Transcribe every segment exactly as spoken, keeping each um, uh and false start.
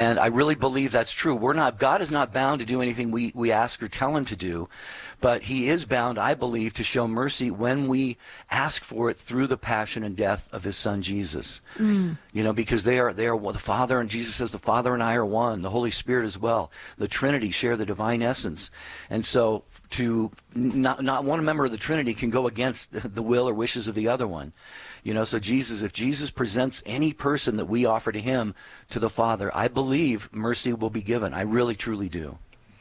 And I really believe that's true. We're not, God is not bound to do anything we, we ask or tell him to do, but he is bound, I believe, to show mercy when we ask for it through the passion and death of his son Jesus. Mm. You know, because they are, they are the Father, and Jesus says the Father and I are one, the Holy Spirit as well. The Trinity share the divine essence. And so to not, not one member of the Trinity can go against the, the will or wishes of the other one. You know, so Jesus, if Jesus presents any person that we offer to him to the Father, I believe mercy will be given. I really, truly do.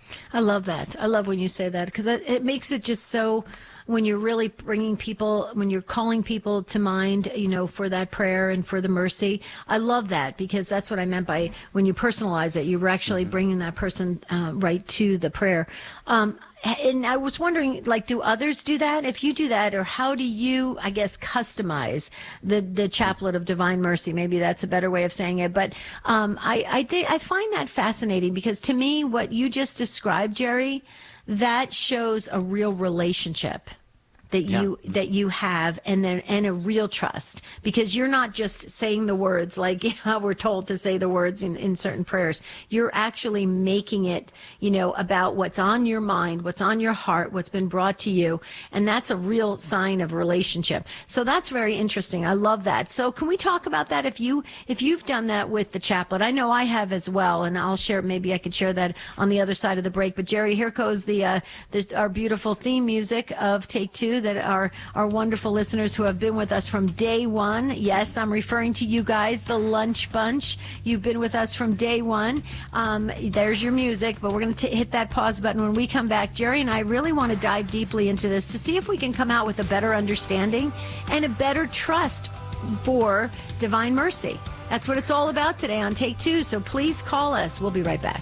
I love that. I love when you say that, because it, it makes it just so, when you're really bringing people, when you're calling people to mind, you know, for that prayer and for the mercy. I love that, because that's what I meant by when you personalize it, you were actually mm-hmm. bringing that person uh, right to the prayer. Um, and I was wondering, like, do others do that? If you do that, or how do you, I guess, customize the, the Chaplet of Divine Mercy? Maybe that's a better way of saying it. But um, I, I, th- I find that fascinating, because to me, what you just described, Jerry, that shows a real relationship that you yeah. that you have, and then and a real trust, because you're not just saying the words like, you know, we're told to say the words in, in certain prayers. You're actually making it, you know, about what's on your mind, what's on your heart, what's been brought to you, and that's a real sign of relationship. So that's very interesting. I love that. So can we talk about that? If you if you've done that with the chaplet, I know I have as well, and I'll share. Maybe I could share that on the other side of the break. But Jerry, here goes the, uh, the our beautiful theme music of Take Two, that our, our wonderful listeners who have been with us from day one. Yes, I'm referring to you guys, the Lunch Bunch. You've been with us from day one. Um, there's your music, but we're going to hit that pause button when we come back. Jerry and I really want to dive deeply into this to see if we can come out with a better understanding and a better trust for divine mercy. That's what it's all about today on Take Two, so please call us. We'll be right back.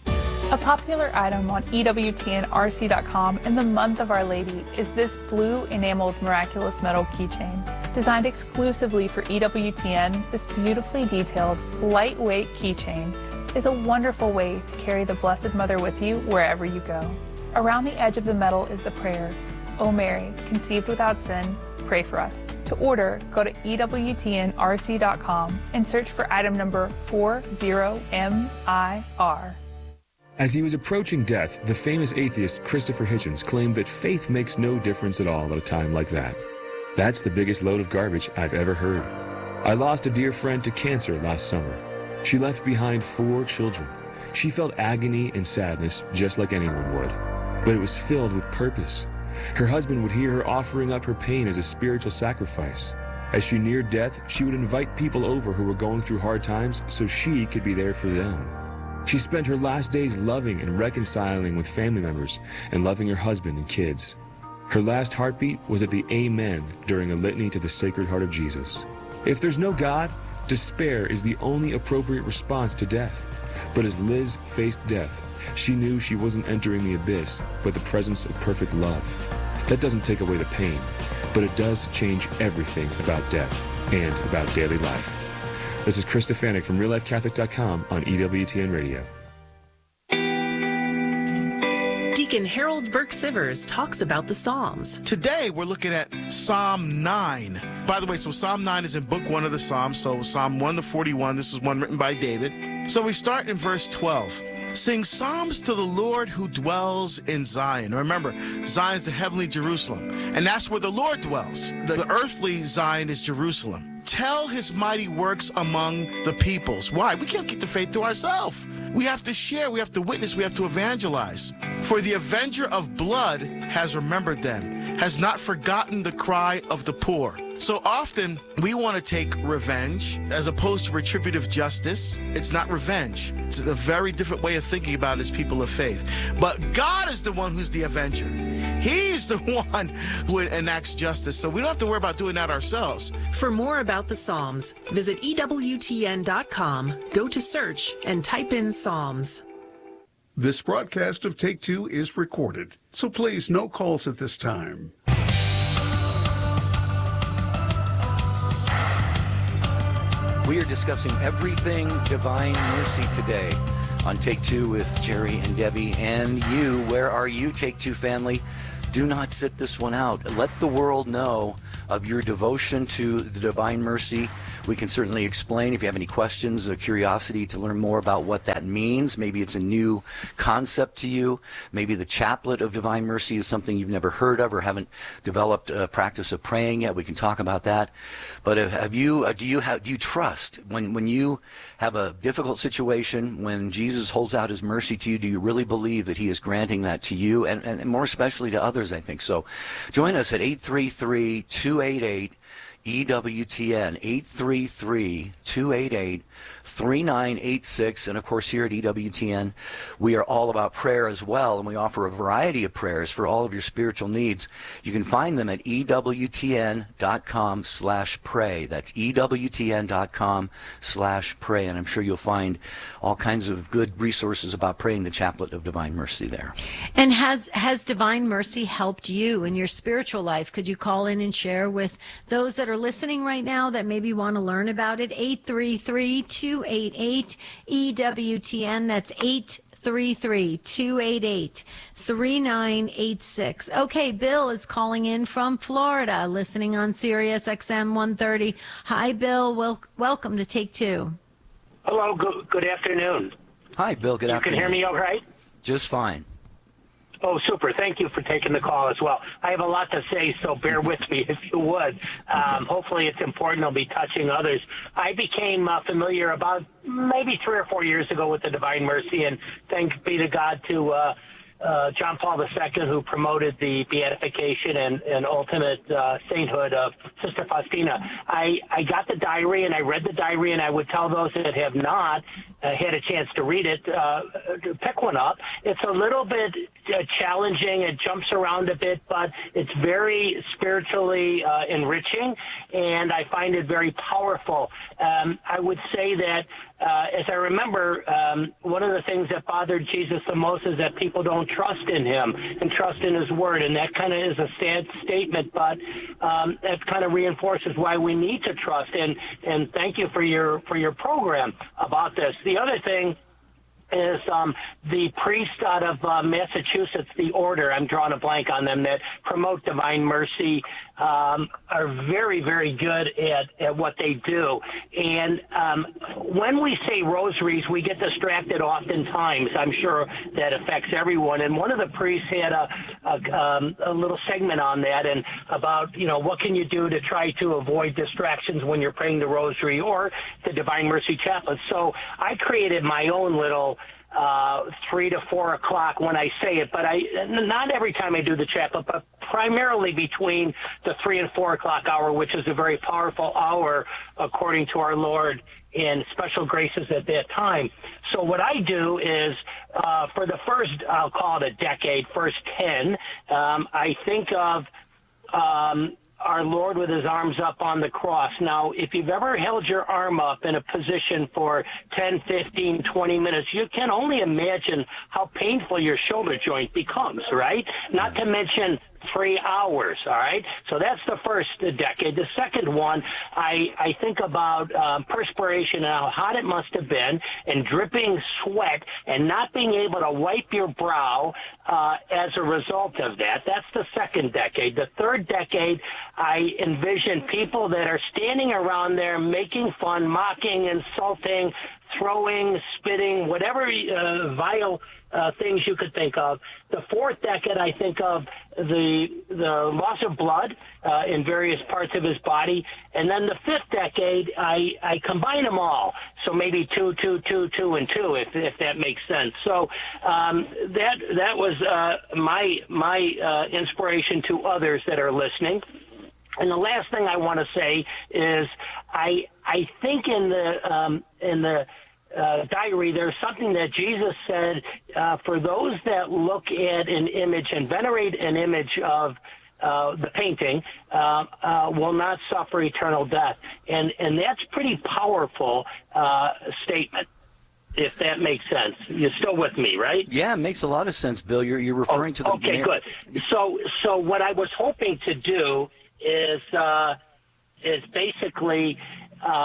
A popular item on E W T N R C dot com in the month of Our Lady is this blue enameled miraculous metal keychain. Designed exclusively for E W T N, this beautifully detailed, lightweight keychain is a wonderful way to carry the Blessed Mother with you wherever you go. Around the edge of the metal is the prayer, O Mary, conceived without sin, pray for us. To order, go to E W T N R C dot com and search for item number forty M I R. As he was approaching death, the famous atheist Christopher Hitchens claimed that faith makes no difference at all at a time like that. That's the biggest load of garbage I've ever heard. I lost a dear friend to cancer last summer. She left behind four children. She felt agony and sadness just like anyone would, but it was filled with purpose. Her husband would hear her offering up her pain as a spiritual sacrifice. As she neared death, she would invite people over who were going through hard times so she could be there for them. She spent her last days loving and reconciling with family members and loving her husband and kids. Her last heartbeat was at the Amen during a litany to the Sacred Heart of Jesus. If there's no God, despair is the only appropriate response to death. But as Liz faced death, she knew she wasn't entering the abyss, but the presence of perfect love. That doesn't take away the pain, but it does change everything about death and about daily life. This is Chris Stefanik from Real Life Catholic dot com on E W T N Radio. Deacon Harold Burke-Sivers talks about the Psalms. Today we're looking at Psalm nine. By the way, so Psalm nine is in book one of the Psalms, so Psalm one to forty-one, this is one written by David. So we start in verse twelve. Sing psalms to the Lord who dwells in Zion. Remember, Zion is the heavenly Jerusalem, and that's where the Lord dwells. The earthly Zion is Jerusalem. Tell his mighty works among the peoples. Why? We can't keep the faith to ourselves. We have to share, we have to witness, we have to evangelize. For the avenger of blood has remembered them, has not forgotten the cry of the poor. So often we want to take revenge as opposed to retributive justice. It's not revenge. It's a very different way of thinking about it as people of faith. But God is the one who's the avenger. He's the one who enacts justice. So we don't have to worry about doing that ourselves. For more about the Psalms, visit E W T N dot com, go to search, and type in Psalms. This broadcast of Take Two is recorded, so please no calls at this time. We are discussing everything Divine Mercy today on Take Two with Jerry and Debbie and you. Where are you, Take Two family? Do not sit this one out. Let the world know of your devotion to the Divine Mercy. we can certainly explain if you have any questions or curiosity to learn more about what that means. Maybe it's a new concept to you. Maybe the Chaplet of Divine Mercy is something you've never heard of or haven't developed a practice of praying yet. We can talk about that. But have you, uh, do you have, do you trust when, when you have a difficult situation, when Jesus holds out his mercy to you, do you really believe that he is granting that to you and, and more especially to others, I think? So join us at eight three three, two eight eight, E W T N, eight three three, two eight eight, three nine eight six. And of course here at E W T N we are all about prayer as well, and we offer a variety of prayers for all of your spiritual needs. You can find them at E W T N dot com slash pray. That's E W T N dot com slash pray, and I'm sure you'll find all kinds of good resources about praying the Chaplet of Divine Mercy there. And has has Divine Mercy helped you in your spiritual life? Could you call in and share with those that are listening right now that maybe want to learn about it? eight three three, two eight eight, E W T N. That's eight three three, two eight eight, three nine eight six. Okay, Bill is calling in from Florida, listening on Sirius X M one thirty. Hi, Bill. Wel- welcome to Take Two. Hello. Good, good afternoon. Hi, Bill. Good you afternoon. You can hear me all right? Just fine. Oh, super. Thank you for taking the call as well. I have a lot to say, so bear with me if you would. Um, hopefully it's important. I'll be touching others. I became uh, familiar about maybe three or four years ago with the Divine Mercy, and thanks be to God to uh, uh, John Paul the Second, who promoted the beatification and, and ultimate uh, sainthood of Sister Faustina. I, I got the diary, and I read the diary, and I would tell those that have not uh, had a chance to read it, uh, to pick one up. It's a little bit uh, challenging. It jumps around a bit, but it's very spiritually uh, enriching, and I find it very powerful. Um, I would say that Uh, as I remember, um, one of the things that bothered Jesus the most is that people don't trust in him and trust in his word, and that kind of is a sad statement, but um, that kind of reinforces why we need to trust. And, and thank you for your for your program about this. The other thing is um, the priest out of uh, Massachusetts, the Order, I'm drawing a blank on them, that promote Divine Mercy, um, are very, very good at, at what they do. And um, when we say rosaries, we get distracted oftentimes. I'm sure that affects everyone. And one of the priests had a, a, um, a little segment on that and about, you know, what can you do to try to avoid distractions when you're praying the rosary or the Divine Mercy Chaplet. So I created my own little Uh, three to four o'clock when I say it, but I not every time I do the chaplet, but primarily between the three and four o'clock hour, which is a very powerful hour according to our Lord in special graces at that time. So what I do is uh, for the first, I'll call it a decade, first ten, um, I think of um, our Lord with his arms up on the cross. Now, if you've ever held your arm up in a position for ten, fifteen, twenty minutes, you can only imagine how painful your shoulder joint becomes, right? Not to mention three hours, all right? So that's the first decade. The second one, I, I think about um, perspiration and how hot it must have been and dripping sweat and not being able to wipe your brow uh, as a result of that. That's the second decade. The third decade, I envision people that are standing around there making fun, mocking, insulting, throwing, spitting, whatever uh, vile uh, things you could think of. The fourth decade, I think of the the loss of blood uh, in various parts of his body. And then the fifth decade, I, I combine them all. So maybe two, two, two, two, and two, if if that makes sense. So um, that that was uh, my my uh, inspiration to others that are listening. And the last thing I want to say is I I think in the um, in the uh, diary there's something that Jesus said uh, for those that look at an image and venerate an image of uh, the painting uh, uh, will not suffer eternal death, and and that's pretty powerful uh, statement. If that makes sense. You're still with me, right? Yeah, it makes a lot of sense, Bill. You're you're referring oh, to the okay, good. So so what I was hoping to do is uh, is basically uh,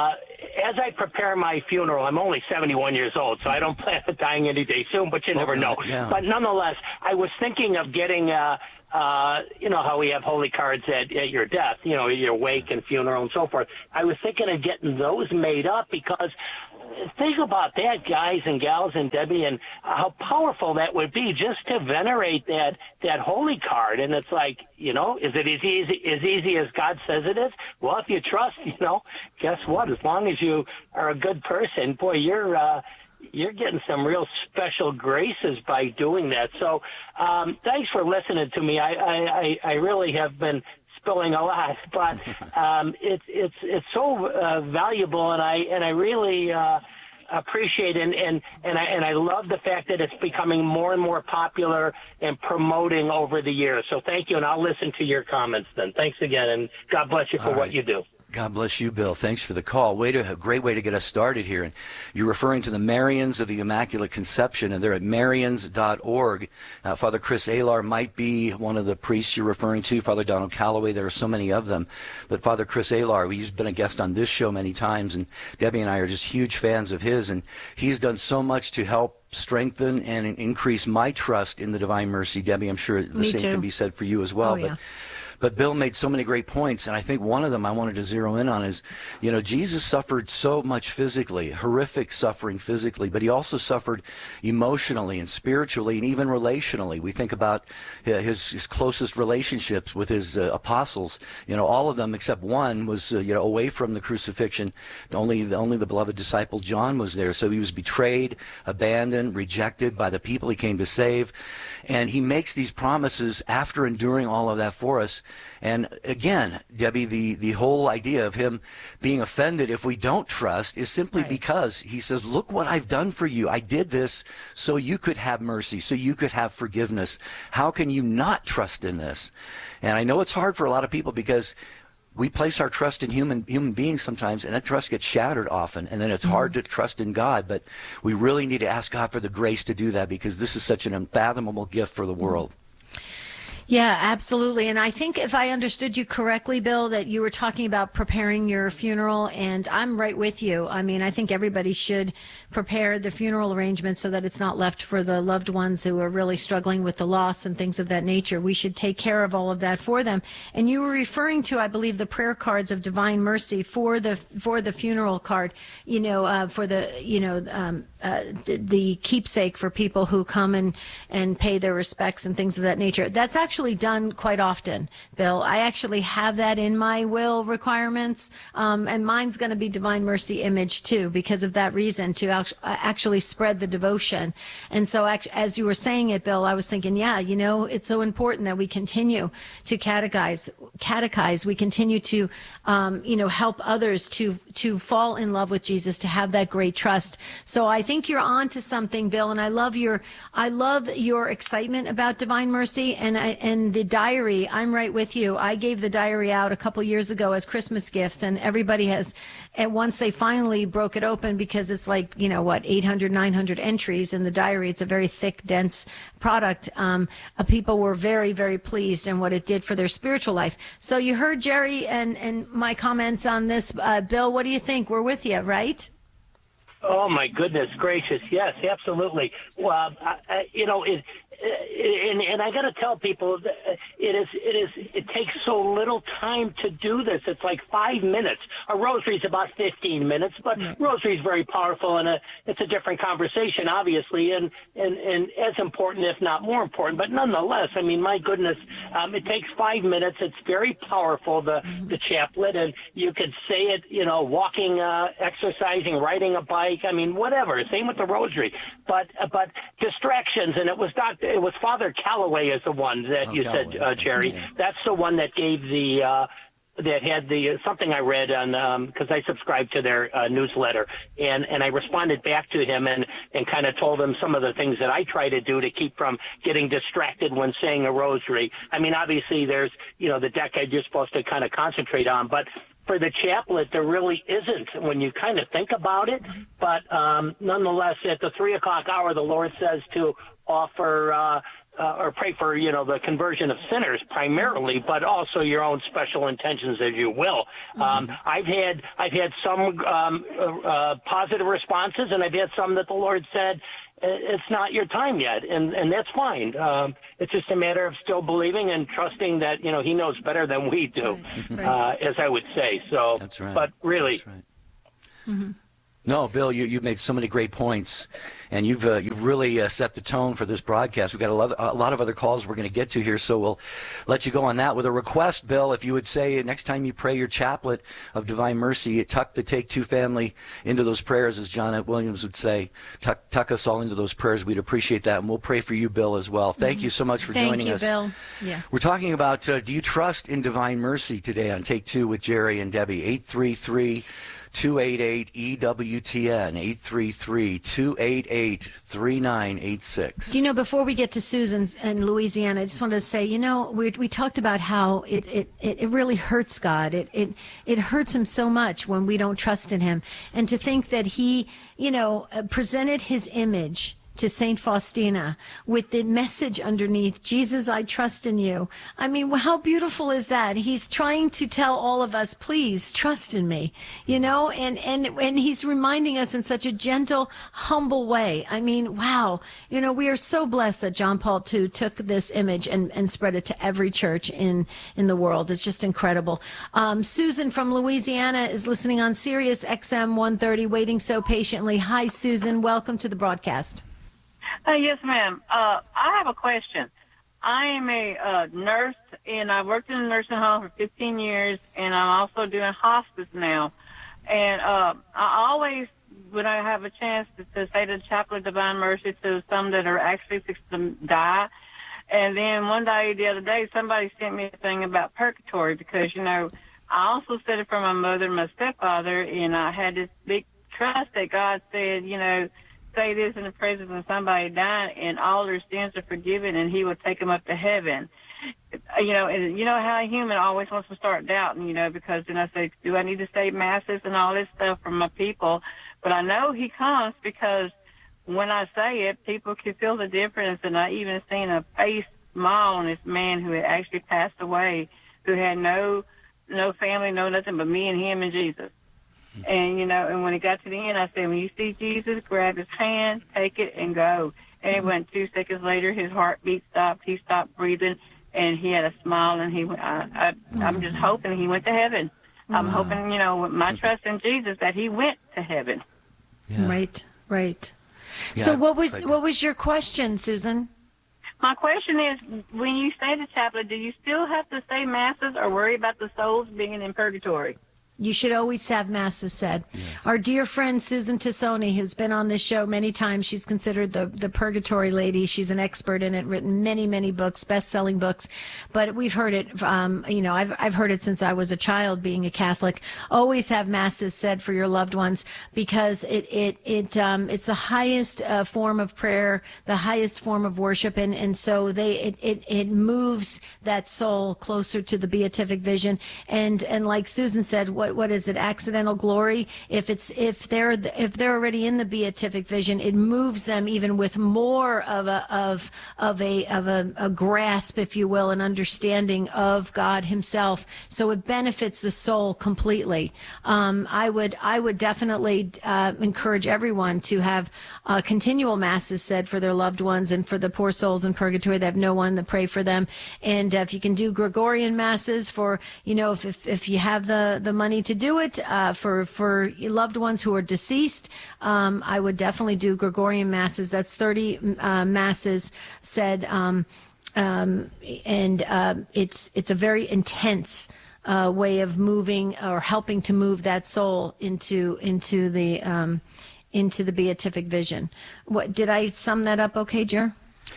as I prepare my funeral, I'm only seventy-one years old, so I don't plan on dying any day soon, but you never know. Yeah. But nonetheless, I was thinking of getting, uh, uh, you know, how we have holy cards at, at your death, you know, your wake and funeral and so forth. I was thinking of getting those made up because think about that, guys and gals and Debbie, and how powerful that would be just to venerate that that holy card. And it's like, you know, is it as easy as easy as God says it is? Well, if you trust, you know, guess what? As long as you are a good person, boy, you're uh, you're getting some real special graces by doing that. So, um, thanks for listening to me. I I, I really have been spilling a lot, but um, it's it's it's so uh, valuable, and I and I really uh, appreciate it, and and and I and I love the fact that it's becoming more and more popular and promoting over the years. So thank you, and I'll listen to your comments then. Thanks again, and God bless you for All what right. you do. God bless you, Bill. Thanks for the call. Way to a great way to get us started here. And you're referring to the Marians of the Immaculate Conception, and they're at marians dot org. Uh, Father Chris Alar might be one of the priests you're referring to. Father Donald Calloway. There are so many of them. But Father Chris Alar, he's been a guest on this show many times, and Debbie and I are just huge fans of his. And he's done so much to help strengthen and increase my trust in the Divine Mercy. Debbie, I'm sure the Me same too. can be said for you as well. Oh, yeah. But But Bill made so many great points, and I think one of them I wanted to zero in on is, you know, Jesus suffered so much physically, horrific suffering physically, but he also suffered emotionally and spiritually and even relationally. We think about his, his closest relationships with his uh, apostles. You know, all of them except one was, uh, you know, away from the crucifixion. Only the, only the beloved disciple John was there. So he was betrayed, abandoned, rejected by the people he came to save. And he makes these promises after enduring all of that for us. And again, Debbie, the, the whole idea of him being offended if we don't trust is simply Right. because he says, look what I've done for you. I did this so you could have mercy, so you could have forgiveness. How can you not trust in this? And I know it's hard for a lot of people because we place our trust in human human beings sometimes, and that trust gets shattered often, and then it's mm-hmm. hard to trust in God. But we really need to ask God for the grace to do that because this is such an unfathomable gift for the world. Yeah, absolutely. And I think if I understood you correctly, Bill, that you were talking about preparing your funeral, and I'm right with you. I mean, I think everybody should prepare the funeral arrangements so that it's not left for the loved ones who are really struggling with the loss and things of that nature. We should take care of all of that for them. And you were referring to, I believe, the prayer cards of Divine Mercy for the for the funeral card, you know, uh, for the, you know, um, uh, the, the keepsake for people who come and, and pay their respects and things of that nature. That's actually done quite often, Bill. I actually have that in my will requirements, um, and mine's going to be Divine Mercy image too, because of that reason, to act- actually spread the devotion. And so, act- as you were saying it, Bill, I was thinking, yeah, you know, it's so important that we continue to catechize, catechize. We continue to, um, you know, help others to to fall in love with Jesus, to have that great trust. So I think you're on to something, Bill, and I love your, I love your excitement about Divine Mercy, and I. And the diary, I'm right with you. I gave the diary out a couple years ago as Christmas gifts, and everybody has, and once they finally broke it open, because it's like, you know, what, eight hundred, nine hundred entries in the diary. It's a very thick, dense product. Um, uh, people were very, very pleased in what it did for their spiritual life. So you heard Jerry and, and my comments on this. Uh, Bill, what do you think? We're with you, right? Oh, my goodness gracious. Yes, absolutely. Well, I, I, you know, it, and, and I got to tell people, that it is, it is, it takes so little time to do this. It's like five minutes. A rosary is about fifteen minutes, but mm-hmm. rosary is very powerful, and a, it's a different conversation, obviously, and, and, and as important, if not more important. But nonetheless, I mean, my goodness, um, it takes five minutes. It's very powerful, the, mm-hmm. the chaplet, and you could say it, you know, walking, uh, exercising, riding a bike. I mean, whatever. Same with the rosary. But, uh, but distractions, and it was Doctor It was Father Calloway is the one that oh, you Calloway. said, uh, Jerry. Yeah. That's the one that gave the uh, that had the uh, something I read on because um, I subscribed to their uh, newsletter, and and I responded back to him and and kind of told him some of the things that I try to do to keep from getting distracted when saying a rosary. I mean, obviously there's you know the decade you're supposed to kind of concentrate on, but for the chaplet, there really isn't when you kind of think about it. But um, nonetheless, at the three o'clock hour, the Lord says to offer uh, uh, or pray for, you know, the conversion of sinners primarily, but also your own special intentions as you will. Mm-hmm. Um, I've had I've had some um, uh, positive responses, and I've had some that the Lord said, it's not your time yet, and, and that's fine. Um, it's just a matter of still believing and trusting that, you know, he knows better than we do, right. uh, as I would say. So, that's right. But really. That's right. Mm-hmm. No, Bill, you you made so many great points, and you've uh, you've really uh, set the tone for this broadcast. We've got a lot, a lot of other calls we're going to get to here, so we'll let you go on that with a request, Bill. If you would say next time you pray your chaplet of Divine Mercy, tuck the Take Two family into those prayers, as John Williams would say. Tuck tuck us all into those prayers. We'd appreciate that, and we'll pray for you, Bill, as well. Thank mm-hmm. you so much for Thank joining you, us. Bill. Yeah. We're talking about uh, do you trust in Divine Mercy today on Take Two with Jerry and Debbie. eight three three two eight eight E W T N, eight three three two eight eight three nine eight six. You know, before we get to Susan in Louisiana, I just wanted to say, you know, we we talked about how it it, it really hurts God. It, it it hurts him so much when we don't trust in him. And to think that he, you know, presented his image to Saint Faustina with the message underneath, Jesus, I trust in you. I mean, how beautiful is that? He's trying to tell all of us, please trust in me, you know, and, and, and he's reminding us in such a gentle, humble way. I mean, wow. You know, we are so blessed that John Paul the Second took this image and, and spread it to every church in, in the world. It's just incredible. Um, Susan from Louisiana is listening on Sirius X M one thirty, waiting so patiently. Hi, Susan. Welcome to the broadcast. Uh, yes, ma'am. Uh, I have a question. I am a uh, nurse, and I worked in a nursing home for fifteen years, and I'm also doing hospice now. And uh, I always, when I have a chance to, to say the Chaplet of Divine Mercy to some that are actually fixed to die. And then one day, the other day, somebody sent me a thing about purgatory because, you know, I also said it for my mother and my stepfather, and I had this big trust that God said, you know, say this in the presence of somebody dying, and all their sins are forgiven, and he will take them up to heaven. You know, and you know how a human always wants to start doubting, you know, because then I say, do I need to say masses and all this stuff from my people? But I know he comes because when I say it, people can feel the difference, and I even seen a face smile on this man who had actually passed away, who had no no family, no nothing but me and him and Jesus. And, you know, and when it got to the end, I said, when you see Jesus, grab his hand, take it, and go. And it went two seconds later, his heartbeat stopped, he stopped breathing, and he had a smile, and he went, I, I, I'm just hoping he went to heaven. I'm Wow. hoping, you know, with my trust in Jesus, that he went to heaven. Yeah. Right, right. Yeah, so what was right. what was your question, Susan? My question is, when you say the chaplet, do you still have to say masses or worry about the souls being in purgatory? You should always have masses said. Yes. Our dear friend Susan Tassoni, who's been on this show many times, she's considered the, the purgatory lady. She's an expert in it, written many, many books, best-selling books. But we've heard it, um, you know, I've, I've heard it since I was a child being a Catholic. Always have masses said for your loved ones because it, it, it, um, it's the highest uh, form of prayer, the highest form of worship. And, and so they, it, it, it moves that soul closer to the beatific vision. And, and like Susan said, what, what is it? Accidental glory. If it's, if they're, if they're already in the beatific vision, it moves them even with more of a, of, of a, of a, a grasp, if you will, an understanding of God himself. So it benefits the soul completely. Um, I would, I would definitely, uh, encourage everyone to have, uh, continual masses said for their loved ones and for the poor souls in purgatory that have no one to pray for them. And uh, if you can do Gregorian masses for, you know, if, if, if you have the, the money to do it, uh, for, for your loved ones who are deceased, um, I would definitely do Gregorian masses. That's thirty, uh, masses said, um, um, and, uh, it's, it's a very intense, uh, way of moving or helping to move that soul into, into the, um, into the beatific vision. What, did I sum that up okay, Jer?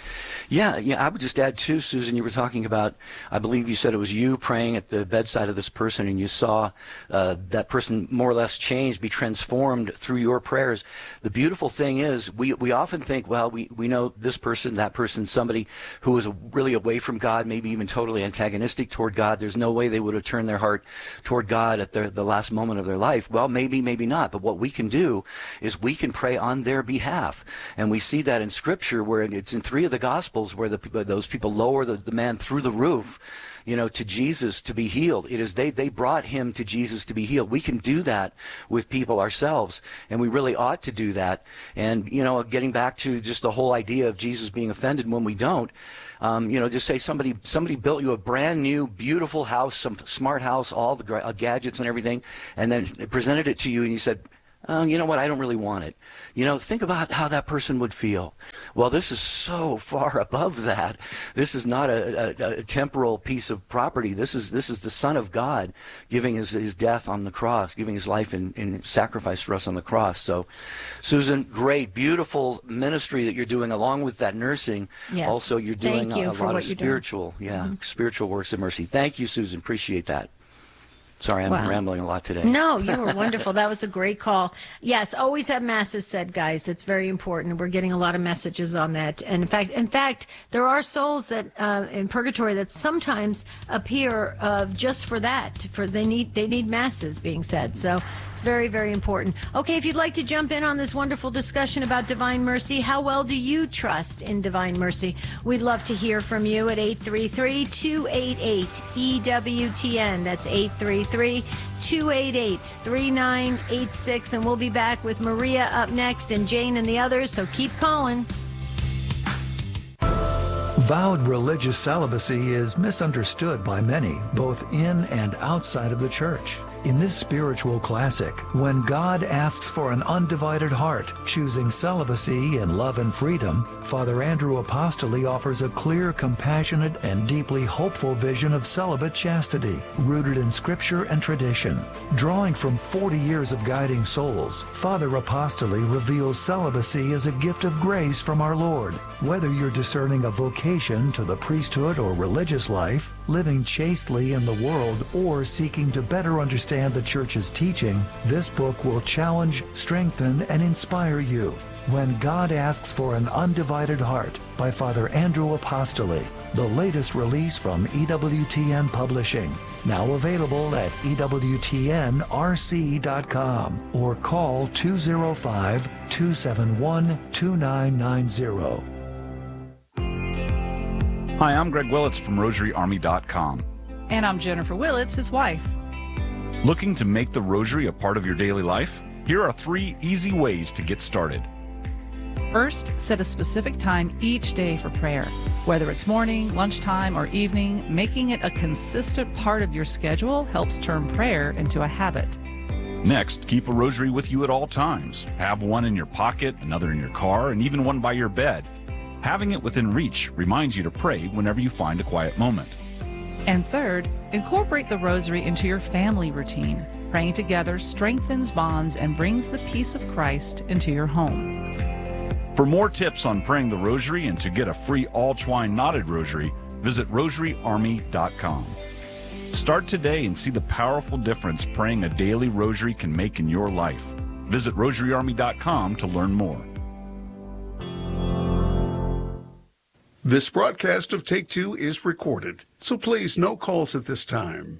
Yeah, yeah. I would just add too, Susan, you were talking about, I believe you said it was you praying at the bedside of this person and you saw uh, that person more or less change, be transformed through your prayers. The beautiful thing is we, we often think, well, we, we know this person, that person, somebody who was really away from God, maybe even totally antagonistic toward God. There's no way they would have turned their heart toward God at the, the last moment of their life. Well, maybe, maybe not. But what we can do is we can pray on their behalf. And we see that in Scripture where it's in three of the Gospels miracles where the people, those people lower the, the man through the roof, you know, to Jesus to be healed. It is they, they brought him to Jesus to be healed. We can do that with people ourselves, and we really ought to do that. And, you know, getting back to just the whole idea of Jesus being offended when we don't, um, you know, just say somebody somebody built you a brand new, beautiful house, some smart house, all the gra- gadgets and everything, and then presented it to you, and you said, oh, you know what, I don't really want it. You know, think about how that person would feel. Well, this is so far above that. This is not a, a, a temporal piece of property. This is this is the Son of God giving his, his death on the cross, giving his life in, in sacrifice for us on the cross. So, Susan, great, beautiful ministry that you're doing along with that nursing. Yes. Also, you're doing Thank you a, a for lot what of you're doing. spiritual, yeah, Mm-hmm. spiritual works of mercy. Thank you, Susan. Appreciate that. Sorry, I'm Wow. rambling a lot today. No, you were wonderful. That was a great call. Yes, always have masses said, guys. It's very important. We're getting a lot of messages on that. And in fact, in fact, there are souls that uh, in purgatory that sometimes appear uh, just for that. For they need they need masses being said. So it's very very important. Okay, if you'd like to jump in on this wonderful discussion about divine mercy, how well do you trust in divine mercy? We'd love to hear from you at eight three three, two eight eight, E W T N. That's eight three three, two eight eight, three nine eight six, and we'll be back with Maria up next and Jane and the others, so keep calling. Vowed religious celibacy is misunderstood by many, both in and outside of the church. In this spiritual classic, when God asks for an undivided heart, choosing celibacy in love and freedom, Father Andrew Apostoli offers a clear, compassionate, and deeply hopeful vision of celibate chastity, rooted in scripture and tradition. Drawing from forty years of guiding souls, Father Apostoli reveals celibacy as a gift of grace from our Lord. Whether you're discerning a vocation to the priesthood or religious life, living chastely in the world, or seeking to better understand the Church's teaching, this book will challenge, strengthen, and inspire you. When God Asks for an Undivided Heart by Father Andrew Apostoli, the latest release from E W T N Publishing. Now available at E W T N R C dot com or call two oh five, two seven one, two nine nine zero. Hi, I'm Greg Willits from Rosary Army dot com. And I'm Jennifer Willits, his wife. Looking to make the Rosary a part of your daily life? Here are three easy ways to get started. First, set a specific time each day for prayer. Whether it's morning, lunchtime, or evening, making it a consistent part of your schedule helps turn prayer into a habit. Next, keep a rosary with you at all times. Have one in your pocket, another in your car, and even one by your bed. Having it within reach reminds you to pray whenever you find a quiet moment. And third, incorporate the rosary into your family routine. Praying together strengthens bonds and brings the peace of Christ into your home. For more tips on praying the rosary and to get a free all-twine knotted rosary, visit Rosary Army dot com. Start today and see the powerful difference praying a daily rosary can make in your life. Visit Rosary Army dot com to learn more. This broadcast of Take Two is recorded, so please no calls at this time.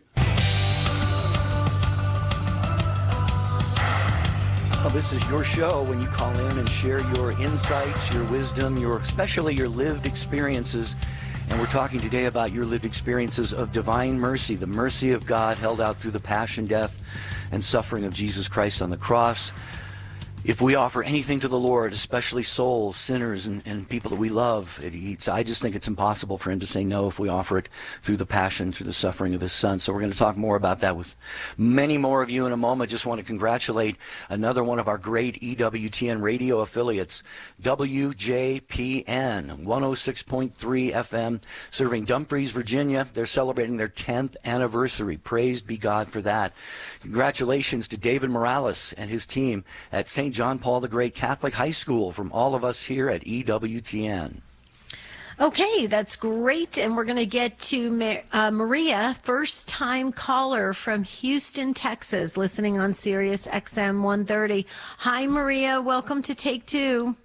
Well, this is your show when you call in and share your insights, your wisdom, your especially your lived experiences. And we're talking today about your lived experiences of divine mercy, the mercy of God held out through the passion, death, and suffering of Jesus Christ on the cross. If we offer anything to the Lord, especially souls, sinners, and, and people that we love, it, it's, I just think it's impossible for him to say no if we offer it through the passion, through the suffering of his son. So we're going to talk more about that with many more of you in a moment. Just want to congratulate another one of our great E W T N radio affiliates, W J P N, one oh six point three F M, serving Dumfries, Virginia. They're celebrating their tenth anniversary. Praise be God for that. Congratulations to David Morales and his team at Saint John Paul the Great Catholic High School from all of us here at E W T N. Okay, that's great. And we're going to get to uh, Maria, first-time caller from Houston, Texas, listening on Sirius X M one thirty. Hi, Maria. Welcome to Take Two.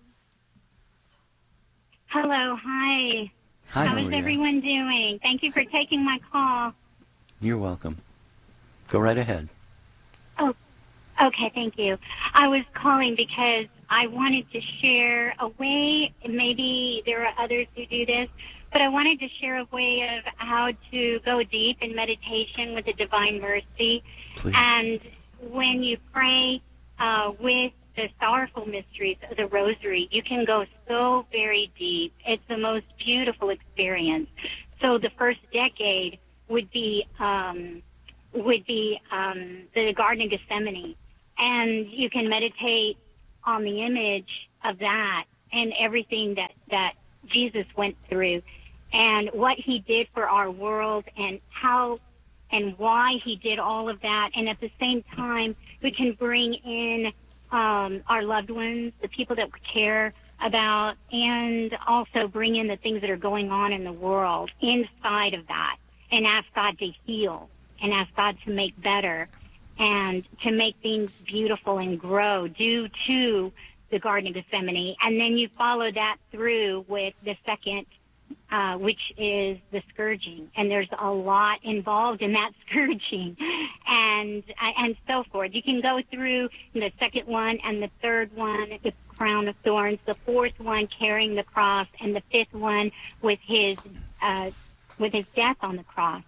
Hello. Hi. Hi, How Maria. is everyone doing? Thank you for taking my call. You're welcome. Go right ahead. Oh, okay. Thank you. I was calling because I wanted to share a way, maybe there are others who do this, but I wanted to share a way of how to go deep in meditation with the Divine Mercy. Please. And when you pray uh, with the sorrowful mysteries of the Rosary, you can go so very deep. It's the most beautiful experience. So the first decade would be um, would be um, the Garden of Gethsemane, and you can meditate on the image of that and everything that, that Jesus went through and what he did for our world and how and why he did all of that. And at the same time, we can bring in um, our loved ones, the people that we care about, and also bring in the things that are going on in the world inside of that and ask God to heal and ask God to make better and to make things beautiful and grow due to the Garden of Gethsemane. And then you follow that through with the second, uh, which is the scourging. And there's a lot involved in that scourging and and so forth. You can go through the second one and the third one, the crown of thorns, the fourth one carrying the cross, and the fifth one with his uh, with his death on the cross.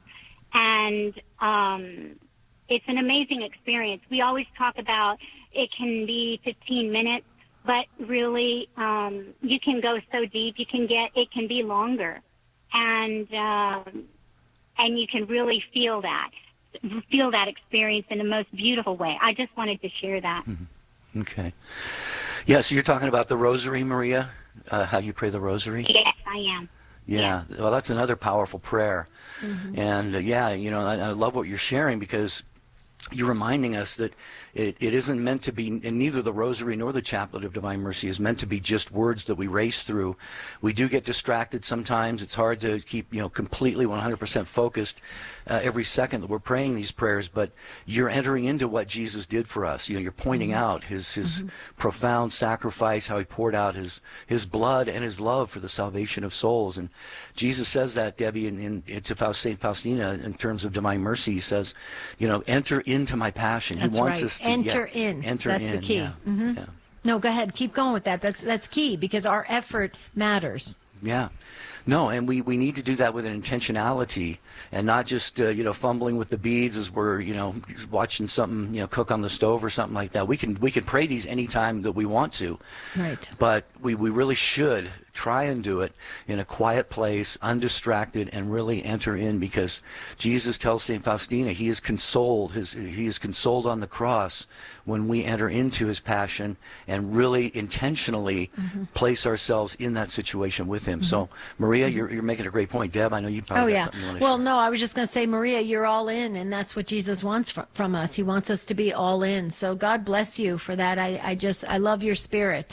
And um it's an amazing experience. We always talk about it can be fifteen minutes, but really um, you can go so deep. You can get it can be longer, and um, and you can really feel that feel that experience in the most beautiful way. I just wanted to share that. Mm-hmm. Okay. Yeah. So you're talking about the Rosary, Maria? Uh, how you pray the Rosary? Yes, I am. Yeah. yeah. Well, that's another powerful prayer. Mm-hmm. And uh, yeah, you know, I, I love what you're sharing because you're reminding us that it, it isn't meant to be, and neither the Rosary nor the Chaplet of Divine Mercy is meant to be just words that we race through. We do get distracted sometimes. It's hard to keep, you know, completely one hundred percent focused uh, every second that we're praying these prayers, but you're entering into what Jesus did for us. You know, you're pointing mm-hmm. out his, his mm-hmm. profound sacrifice, how he poured out his, his blood and his love for the salvation of souls. And Jesus says that, Debbie, in, in, to Saint Faustina, in terms of Divine Mercy, he says, you know, enter into my passion. That's he wants right. us to enter yeah, in. Enter That's in. the key. Yeah. Mm-hmm. Yeah. No, go ahead. Keep going with that. That's that's key because our effort matters. Yeah. No, and we, we need to do that with an intentionality and not just, uh, you know, fumbling with the beads as we're, you know, watching something, you know, cook on the stove or something like that. We can we can pray these anytime that we want to. Right. But we, we really should try and do it in a quiet place, undistracted, and really enter in, because Jesus tells Saint Faustina he is consoled, his, he is consoled on the cross when we enter into his passion and really intentionally mm-hmm. place ourselves in that situation with him. Mm-hmm. So, Maria, mm-hmm. you're, you're making a great point. Deb, I know you probably oh, got yeah. something you want to Well, share. no, I was just going to say, Maria, you're all in, and that's what Jesus wants fr- from us. He wants us to be all in. So God bless you for that. I, I just, I love your spirit.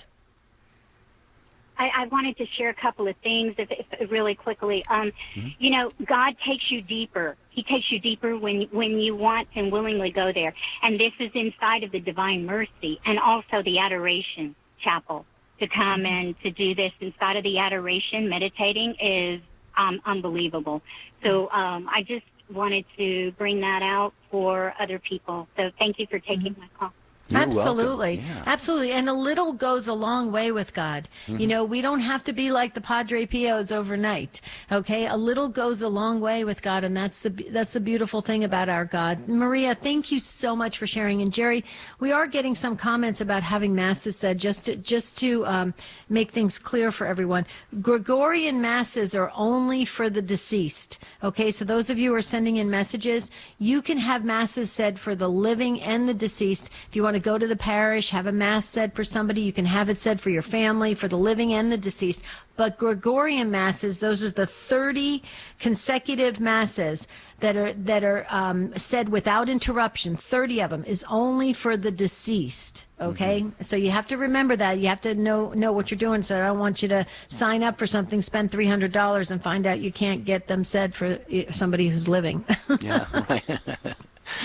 I, I wanted to share a couple of things if, if, really quickly. Um, mm-hmm. You know, God takes you deeper. He takes you deeper when when you want and willingly go there. And this is inside of the Divine Mercy and also the Adoration Chapel. To come and to do this inside of the Adoration, meditating is um, unbelievable. So um, I just wanted to bring that out for other people. So thank you for taking mm-hmm. my call. You're Absolutely. Yeah. Absolutely. And a little goes a long way with God. Mm-hmm. You know, we don't have to be like the Padre Pios overnight. Okay. A little goes a long way with God. And that's the, that's the beautiful thing about our God. Maria, thank you so much for sharing. And Jerry, we are getting some comments about having masses said just to, just to um, make things clear for everyone. Gregorian masses are only for the deceased. Okay. So those of you who are sending in messages, you can have masses said for the living and the deceased. If you want to go to the parish, have a mass said for somebody, you can have it said for your family, for the living and the deceased. But Gregorian masses, those are the thirty consecutive masses that are that are um, said without interruption. thirty of them is only for the deceased. Okay, mm-hmm. So you have to remember that. You have to know know what you're doing. So I don't want you to sign up for something, spend three hundred dollars, and find out you can't get them said for somebody who's living. Yeah. Right.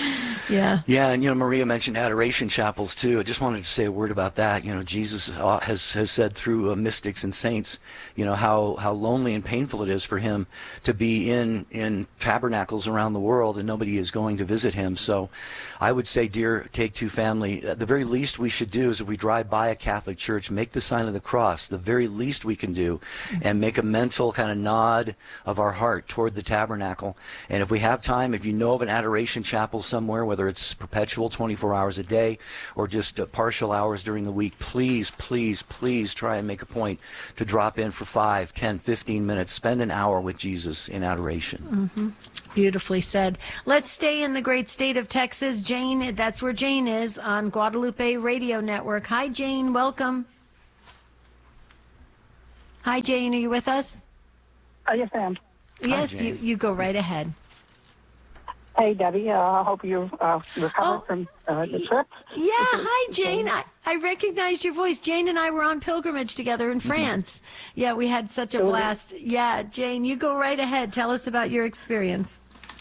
Yeah. Yeah, and you know, Maria mentioned adoration chapels too. I just wanted to say a word about that. You know, Jesus uh, has has said through uh, mystics and saints, you know, how how lonely and painful it is for him to be in in tabernacles around the world and nobody is going to visit him. So, I would say, dear Take Two family, at the very least we should do is if we drive by a Catholic church, make the sign of the cross. The very least we can do, and make a mental kind of nod of our heart toward the tabernacle. And if we have time, if you know of an adoration chapel somewhere, whether it's perpetual twenty-four hours a day or just uh, partial hours during the week, please, please, please try and make a point to drop in for five, ten, fifteen minutes. Spend an hour with Jesus in adoration. Mm-hmm. Beautifully said. Let's stay in the great state of Texas. Jane, that's where Jane is on Guadalupe Radio Network. Hi, Jane. Welcome. Hi, Jane. Are you with us? Uh, yes, I am. Yes, Hi, you, you go right ahead. Hey, Debbie. Uh, I hope you uh, recovered Oh. from uh, the trip. Yeah, hi, Jane. I, I recognized your voice. Jane and I were on pilgrimage together in France. Yeah, we had such a Oh, blast. Yeah, Jane, you go right ahead. Tell us about your experience.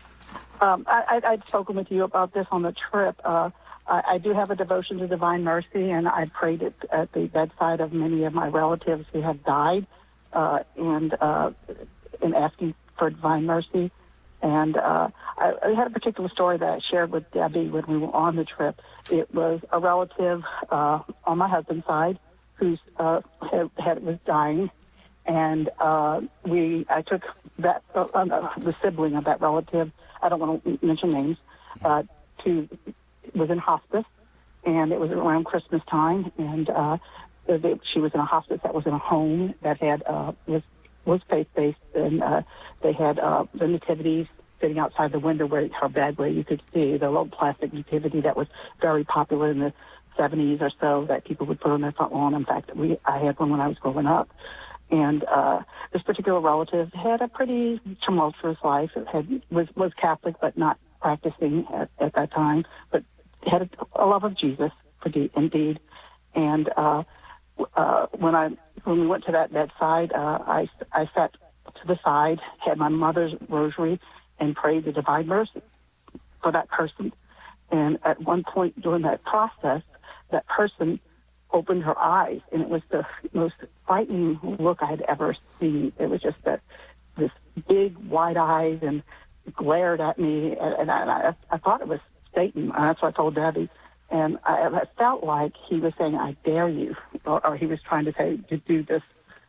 Um, I, I, I'd spoken with you about this on the trip. Uh, I, I do have a devotion to Divine Mercy, and I prayed it at the bedside of many of my relatives who have died, uh, and uh, in asking for Divine Mercy. And uh, I, I had a particular story that I shared with Debbie when we were on the trip. It was a relative uh, on my husband's side who uh, had, had was dying, and uh, we I took that uh, uh, the sibling of that relative. I don't want to mention names. Uh, to was in hospice, and it was around Christmas time, and uh, they, she was in a hospice that was in a home that had uh, was was faith-based, and uh, they had uh, the nativities sitting outside the window where her bed, where you could see the little plastic nativity that was very popular in the seventies or so that people would put on their front lawn. In fact, we I had one when I was growing up. And uh, this particular relative had a pretty tumultuous life. It had was was Catholic, but not practicing at, at that time, but had a, a love of Jesus, pretty, indeed. And uh, uh, when I when we went to that bedside, uh, I I sat to the side, had my mother's rosary, and prayed the Divine Mercy for that person. And at one point during that process, that person opened her eyes, and it was the most frightening look I had ever seen. It was just that this big wide eyes and glared at me, and, and I, I thought it was Satan. And that's what I told Debbie. And I, I felt like he was saying, "I dare you," or, or he was trying to say, "to do this."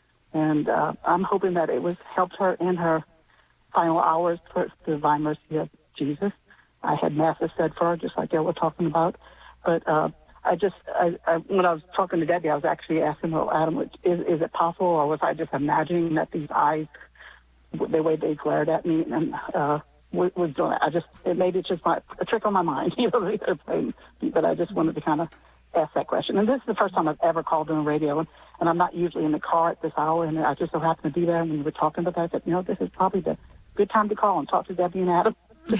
And uh, I'm hoping that it was helped her in her final hours for the Divine Mercy of Jesus. I had masses said for her, just like they were talking about, but. Uh, I just, I, I, when I was talking to Debbie, I was actually asking, well, Adam, is, is it possible, or was I just imagining that these eyes, the way they glared at me, and uh, was, was doing it? I just, it maybe it's just my, a trick on my mind, you know, they're playing, but I just wanted to kind of ask that question. And this is the first time I've ever called on the radio, and, and I'm not usually in the car at this hour, and I just so happened to be there, and when you were talking about that, I said, you know, this is probably the good time to call and talk to Debbie and Adam.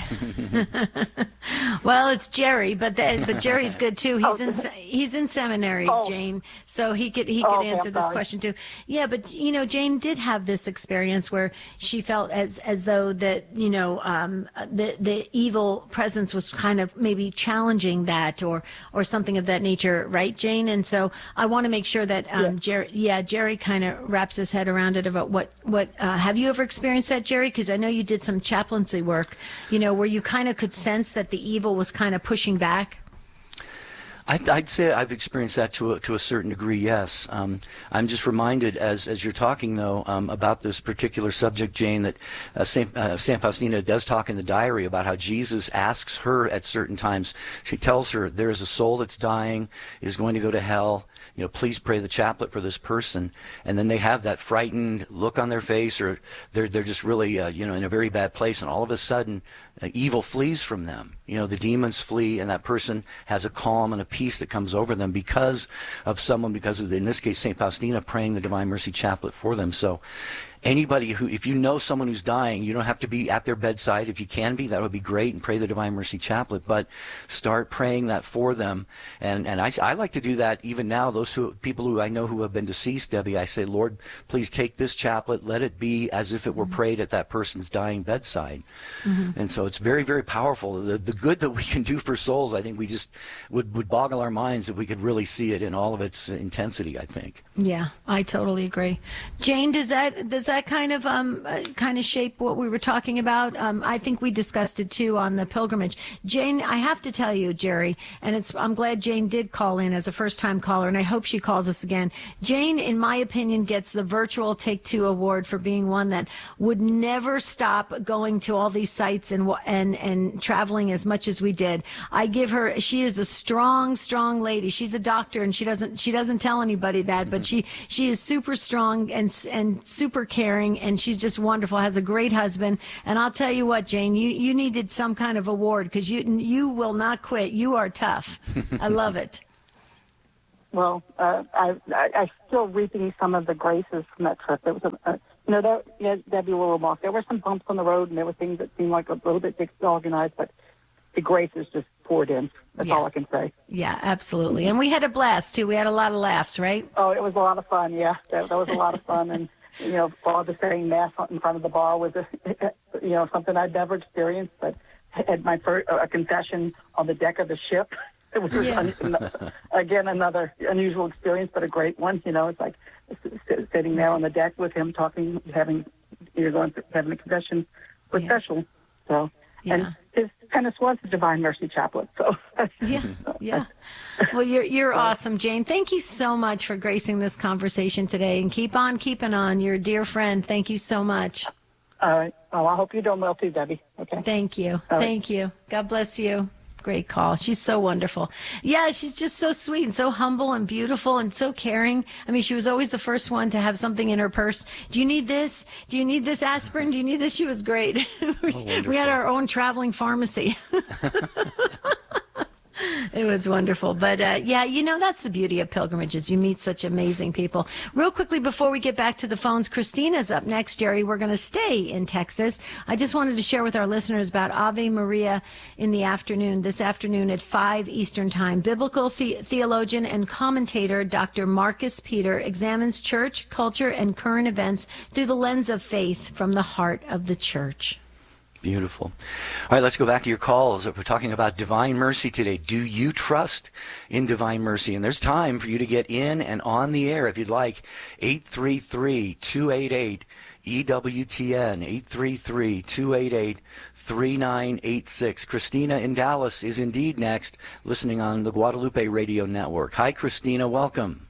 Well, it's Jerry, but the, but Jerry's good too. He's in he's in seminary, Oh. Jane, so he could he could Oh, okay, answer I'm this sorry. question too. Yeah, but you know, Jane did have this experience where she felt as as though that you know um, the the evil presence was kind of maybe challenging that or or something of that nature, right, Jane? And so I want to make sure that um, Jerry, yeah, Jerry kind of wraps his head around it about what what uh, have you ever experienced that, Jerry? Because I know you did some chaplaincy work, you know, where you kind of could sense that the evil was kind of pushing back. I'd, I'd say I've experienced that to a, to a certain degree, yes. Um, I'm just reminded, as as you're talking, though, um, about this particular subject, Jane, that uh, Saint uh, Saint Faustina does talk in the diary about how Jesus asks her at certain times. She tells her, there is a soul that's dying, is going to go to hell. You know, please pray the chaplet for this person. And then they have that frightened look on their face, or they're they're just really, uh, you know, in a very bad place. And all of a sudden, uh, evil flees from them. You know, the demons flee, and that person has a calm and a peace that comes over them because of someone, because of, in this case, Saint Faustina praying the Divine Mercy chaplet for them. So anybody who, if you know someone who's dying, you don't have to be at their bedside. If you can be, that would be great, and pray the Divine Mercy Chaplet, but start praying that for them. And and I, I like to do that even now. Those who, people who I know who have been deceased, Debbie, I say, Lord, please take this chaplet, let it be as if it were prayed at that person's dying bedside. Mm-hmm. And so it's very, very powerful. The, the good that we can do for souls, I think we just would, would boggle our minds if we could really see it in all of its intensity, I think. Yeah, I totally agree. Jane, does that does that kind of um uh, kind of shape what we were talking about? Um, I think we discussed it too on the pilgrimage. Jane, I have to tell you, Jerry, and it's I'm glad Jane did call in as a first-time caller, and I hope she calls us again. Jane, in my opinion, gets the virtual Take Two award for being one that would never stop going to all these sites and and and traveling as much as we did. I give her. She is a strong, strong lady. She's a doctor, and she doesn't she doesn't tell anybody that, but she she is super strong and and super caring, and she's just wonderful. Has a great husband, and I'll tell you what, Jane, you you needed some kind of award because you you will not quit. You are tough. I love it. Well, uh, I, I I still reaping some of the graces from that trip. There was a, a you know there yeah, Debbie will remark there were some bumps on the road, and there were things that seemed like a little bit disorganized, but the graces just poured in. That's yeah. all I can say. Yeah, absolutely. And we had a blast, too. We had a lot of laughs, right? Oh, it was a lot of fun, yeah. That, that was a lot of fun. And, you know, Father saying Mass in front of the bar was, a, you know, something I'd never experienced. But at my first a confession on the deck of the ship, it was, yeah. an, again, another unusual experience, but a great one. You know, it's like sitting there on the deck with him talking, having, you're going through, having a confession was yeah. special. So, yeah. And his tennis was the Divine Mercy Chaplet. So yeah, yeah. Well, you're you're awesome, Jane. Thank you so much for gracing this conversation today, and keep on keeping on. You're a dear friend. Thank you so much. All right. Well, I hope you're doing well too, Debbie. Okay. Thank you. All Thank right. you. God bless you. Great call. She's so wonderful. Yeah, she's just so sweet and so humble and beautiful and so caring. I mean, she was always the first one to have something in her purse. Do you need this? Do you need this aspirin? Do you need this? She was great. we, oh, we had our own traveling pharmacy. It was wonderful. But, uh, yeah, you know, that's the beauty of pilgrimages. You meet such amazing people. Real quickly, before we get back to the phones, Christina's up next, Jerry. We're going to stay in Texas. I just wanted to share with our listeners about Ave Maria in the afternoon, this afternoon at five Eastern Time. Biblical the- theologian and commentator Doctor Marcus Peter examines church, culture, and current events through the lens of faith from the heart of the church. Beautiful. All right, let's go back to your calls. We're talking about Divine Mercy today. Do you trust in Divine Mercy? And there's time for you to get in and on the air if you'd like. eight three three, two eight eight, E W T N, eight three three, two eight eight, three nine eight six. Christina in Dallas is indeed next, listening on the Guadalupe Radio Network. Hi, Christina. Welcome.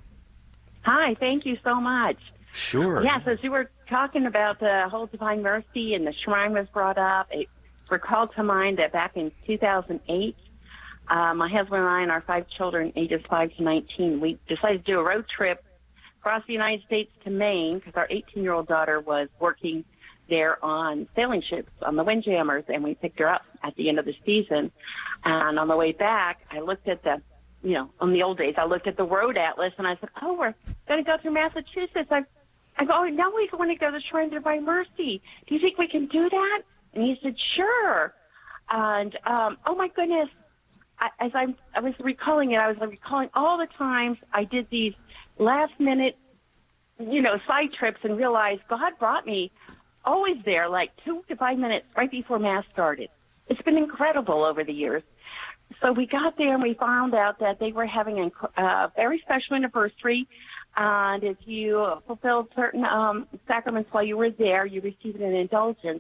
Hi. Thank you so much. Sure. Yes, as you were talking about the whole Divine Mercy and the shrine was brought up, it recalled to mind that back in two thousand eight, uh, my husband and I and our five children, ages five to nineteen, we decided to do a road trip across the United States to Maine because our eighteen-year-old daughter was working there on sailing ships on the Windjammers, and we picked her up at the end of the season. And on the way back, I looked at the, you know, on the old days, I looked at the road atlas, and I said, oh, we're going to go through Massachusetts. I I go, oh, now we want to go to the Shrine of Divine Mercy. Do you think we can do that? And he said, sure. And, um, oh, my goodness, I, as I, I was recalling it, I was recalling all the times I did these last-minute, you know, side trips and realized God brought me always there, like two to five minutes right before Mass started. It's been incredible over the years. So we got there and we found out that they were having a uh, very special anniversary. And if you fulfilled certain um, sacraments while you were there, you received an indulgence.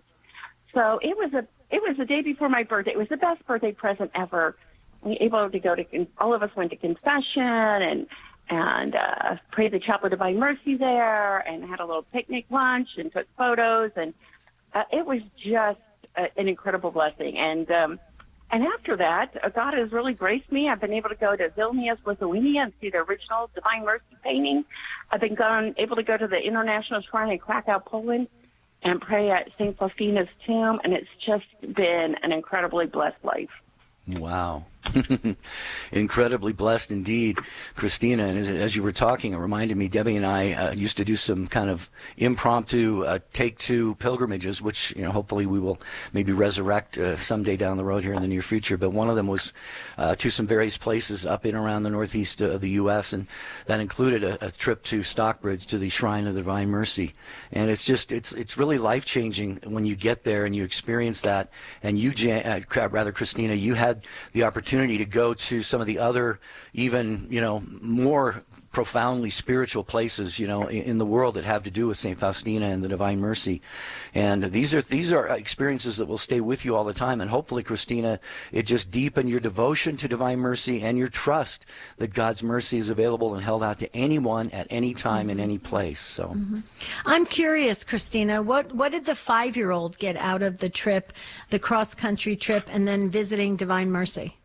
So it was a it was the day before my birthday. It was the best birthday present ever. We were able to go to all of us went to confession and and uh, prayed the Chaplet of Divine Mercy there, and had a little picnic lunch and took photos, and uh, it was just a, an incredible blessing. And um, And after that, uh, God has really graced me. I've been able to go to Vilnius, Lithuania, and see the original Divine Mercy painting. I've been gone, able to go to the International Shrine in Krakow, Poland, and pray at Saint Faustina's tomb, and it's just been an incredibly blessed life. Wow. Incredibly blessed indeed, Christina. And as, as you were talking, it reminded me, Debbie and I uh, used to do some kind of impromptu uh, take two pilgrimages, which, you know, hopefully we will maybe resurrect uh, someday down the road here in the near future. But one of them was uh, to some various places up in around the northeast of the U S, and that included a, a trip to Stockbridge to the Shrine of the Divine Mercy. And it's just, it's it's really life-changing when you get there and you experience that. And you, uh, rather, Christina, you had the opportunity to go to some of the other, even, you know, more profoundly spiritual places, you know, in, in the world that have to do with Saint Faustina and the Divine Mercy. And these are these are experiences that will stay with you all the time. And hopefully, Christina, it just deepened your devotion to Divine Mercy and your trust that God's mercy is available and held out to anyone at any time in any place. So, mm-hmm. I'm curious, Christina, what what did the five-year-old get out of the trip, the cross-country trip, and then visiting Divine Mercy?